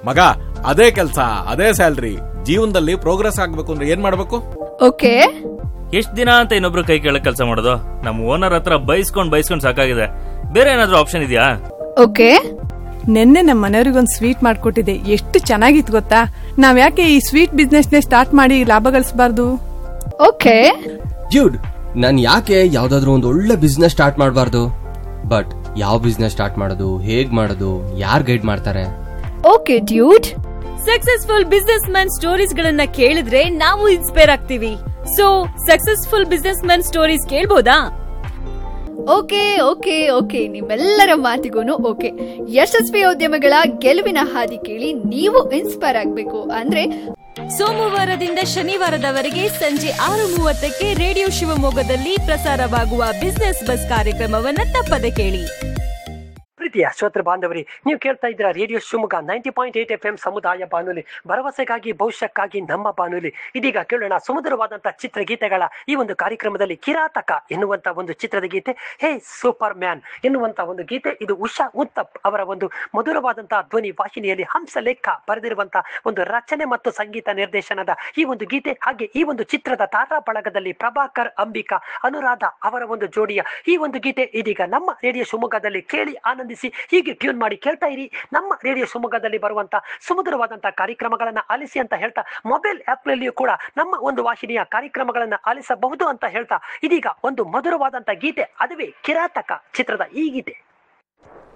ಮಗ, ಅದೇ ಕೆಲ್ಸ, ಅದೇ ಸ್ಯಾಲ್ರಿ, ಜೀವನದಲ್ಲಿ ಪ್ರೋಗ್ರೆಸ್ ಆಗ್ಬೇಕು ಅಂದ್ರೆ ಏನ್ ಮಾಡ್ಬೇಕು? ಓಕೆ, ಎಷ್ಟ್ ದಿನ ಅಂತ ಇನ್ನೊಬ್ರು ಕೈ ಕೆಳಗ್ ಕೆಲಸ ಮಾಡೋದು? ನಮ್ ಓನರ್ ಹತ್ರ ಬೈಸ್ಕೊಂಡ್ ಸಾಕಾಗಿದೆ. ಬೇರೆ ಏನಾದ್ರೂ ಆಪ್ಷನ್ ಇದೆಯಾ? ಓಕೆ. ನಿನ್ನೆ ನಮ್ಮ ಮನೆಯವ್ರಿಗೊಂದು ಸ್ವೀಟ್ ಮಾಡ್ಕೊಟ್ಟಿದೆ, ಎಷ್ಟು ಚೆನ್ನಾಗಿತ್ತು ಗೊತ್ತಾ? ನಾವ್ ಯಾಕೆ ಈ ಸ್ವೀಟ್ ಬಿಸ್ನೆಸ್ನೇ ಸ್ಟಾರ್ಟ್ ಮಾಡಿ ಲಾಭ ಗಳಿಸಬಾರ್ದು? ಓಕೆ ಡ್ಯೂಡ್, ನಾನ್ ಯಾಕೆ ಯಾವ್ದಾದ್ರು ಒಂದು ಒಳ್ಳೆ ಬಿಸ್ನೆಸ್ ಸ್ಟಾರ್ಟ್ ಮಾಡಬಾರ್ದು? ಬಟ್ ಯಾವ ಬಿಸ್ನೆಸ್ ಸ್ಟಾರ್ಟ್ ಮಾಡೋದು, ಹೇಗ್ ಮಾಡೋದು, ಯಾರು ಗೈಡ್ ಮಾಡ್ತಾರೆ? Okay dude, successful business man stories ಗಳನ್ನ ಕೇಳಿದ್ರೆ ನಾವು ಇನ್ಸ್ಪೈರ್ ಆಗ್ತೀವಿ. So successful business man stories ಕೇಳ್ಬೋದಾ? Okay okay okay, ನಿಮ್ಮೆಲ್ಲರ ಮಾತಿಗೂ ಓಕೆ. ಯಶಸ್ವಿ ಉದ್ಯಮಗಳ ಗೆಲುವಿನ ಹಾದಿ ಕೇಳಿ ನೀವು ಇನ್ಸ್ಪೈರ್ ಆಗ್ಬೇಕು ಅಂದ್ರೆ ಸೋಮವಾರದಿಂದ ಶನಿವಾರದವರೆಗೆ ಸಂಜೆ 6:30ಕ್ಕೆ ರೇಡಿಯೋ ಶಿವಮೊಗ್ಗದಲ್ಲಿ ಪ್ರಸಾರವಾಗುವ ಬಿಸ್ನೆಸ್ ಬಸ್ ಕಾರ್ಯಕ್ರಮವನ್ನ ತಪ್ಪದೆ ಕೇಳಿ. ಪ್ರೀತಿಯ ಶ್ರೋತೃ ಬಾಂಧವರಿ, ನೀವು ಕೇಳ್ತಾ ಇದ್ದೀರಾ ರೇಡಿಯೋ ಶಿವಮೊಗ್ಗ 90.8 FM ಸಮುದಾಯ ಬಾನುಲಿ, ಭರವಸೆಗಾಗಿ ಭವಿಷ್ಯಕ್ಕಾಗಿ ನಮ್ಮ ಬಾನುಲಿ. ಇದೀಗ ಕೇಳೋಣ ಸುಮಧುರವಾದಂತಹ ಚಿತ್ರಗೀತೆಗಳ ಈ ಒಂದು ಕಾರ್ಯಕ್ರಮದಲ್ಲಿ ಕಿರಾತಕ ಎನ್ನುವಂತ ಒಂದು ಚಿತ್ರದ ಗೀತೆ, ಹೇ ಸೂಪರ್ ಮ್ಯಾನ್ ಎನ್ನುವಂತ ಒಂದು ಗೀತೆ. ಇದು ಉಷಾ ಉತ್ತಪ್ ಅವರ ಒಂದು ಮಧುರವಾದಂತಹ ಧ್ವನಿ ವಾಹಿನಿಯಲ್ಲಿ ಹಂಸಲೇಖ ಬರೆದಿರುವಂತಹ ಒಂದು ರಚನೆ ಮತ್ತು ಸಂಗೀತ ನಿರ್ದೇಶನದ ಈ ಒಂದು ಗೀತೆ. ಹಾಗೆ ಈ ಒಂದು ಚಿತ್ರದ ತಾರಾ ಬಳಗದಲ್ಲಿ ಪ್ರಭಾಕರ್, ಅಂಬಿಕಾ, ಅನುರಾಧ ಅವರ ಒಂದು ಜೋಡಿಯ ಈ ಒಂದು ಗೀತೆ ಇದೀಗ ನಮ್ಮ ರೇಡಿಯೋ ಶಿವಮೊಗ್ಗದಲ್ಲಿ ಕೇಳಿ ಆನಂದಿಸಿ. ಹೀಗೆ ಟ್ಯೂನ್ ಮಾಡಿ ಕೇಳ್ತಾ ಇರಿ ನಮ್ಮ ರೇಡಿಯೋ ಶಿವಮೊಗ್ಗದಲ್ಲಿ ಬರುವಂತಹ ಸುಮಧುರವಾದಂತಹ ಕಾರ್ಯಕ್ರಮಗಳನ್ನ ಆಲಿಸಿ ಅಂತ ಹೇಳ್ತಾ, ಮೊಬೈಲ್ ಆಪ್ ನಲ್ಲಿಯೂ ಕೂಡ ನಮ್ಮ ಒಂದು ವಾಹಿನಿಯ ಕಾರ್ಯಕ್ರಮಗಳನ್ನ ಆಲಿಸಬಹುದು ಅಂತ ಹೇಳ್ತಾ, ಇದೀಗ ಒಂದು ಮಧುರವಾದಂತಹ ಗೀತೆ, ಅದುವೇ ಕಿರಾತಕ ಚಿತ್ರದ ಈ ಗೀತೆ.